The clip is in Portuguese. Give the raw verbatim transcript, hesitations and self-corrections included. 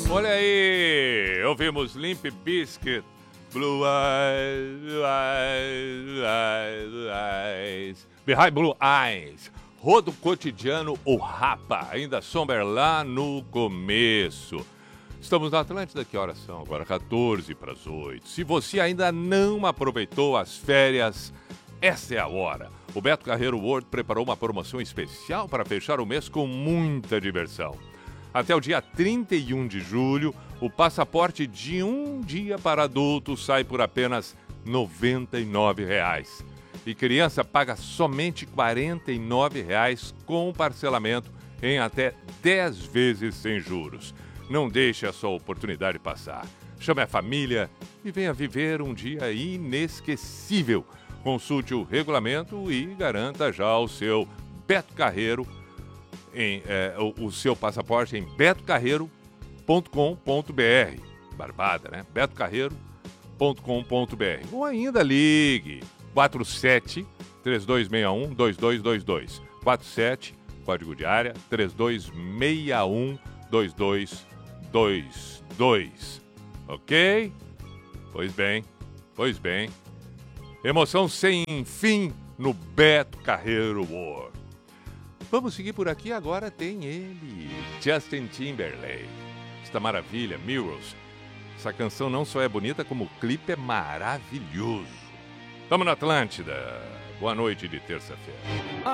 Olha aí, ouvimos Limp Bizkit, Blue Eyes, Blue Eyes, Blue Eyes, Blue Eyes, Behind Blue Eyes, Rodo Cotidiano, o Rapa, ainda Somber lá no começo. Estamos na Atlântida, que horas são? Agora quatorze para as oito. Se você ainda não aproveitou as férias, essa é a hora. O Beto Carreiro World preparou uma promoção especial para fechar o mês com muita diversão. Até o dia trinta e um de julho, o passaporte de um dia para adultos sai por apenas noventa e nove reais. E criança paga somente quarenta e nove reais com parcelamento em até dez vezes sem juros. Não deixe a sua oportunidade passar. Chame a família e venha viver um dia inesquecível. Consulte o regulamento e garanta já o seu Beto Carreiro, em, é, o, o seu passaporte em beto carreiro ponto com ponto br. Barbada, né? beto carreiro ponto com ponto br. Ou ainda ligue quatro sete, três dois seis um, dois dois dois dois. quatro sete, código de área, três dois seis um, dois dois dois dois. Ok? Pois bem, pois bem. Emoção sem fim no Beto Carreiro World. Vamos seguir por aqui, agora tem ele, Justin Timberlake. Esta maravilha, Mirrors. Essa canção não só é bonita, como o clipe é maravilhoso. Tamo na Atlântida. Boa noite de terça-feira.